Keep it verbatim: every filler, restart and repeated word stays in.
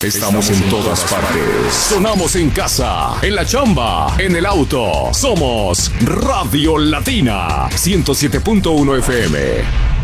Estamos en todas partes. Sonamos en casa, en la chamba, en el auto. Somos Radio Latina ciento siete punto uno F M.